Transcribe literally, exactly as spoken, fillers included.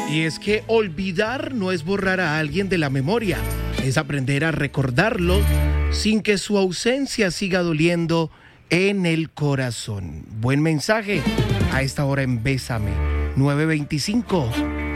Y es que olvidar no es borrar a alguien de la memoria, es aprender a recordarlo sin que su ausencia siga doliendo en el corazón. Buen mensaje a esta hora en Bésame nueve veinticinco.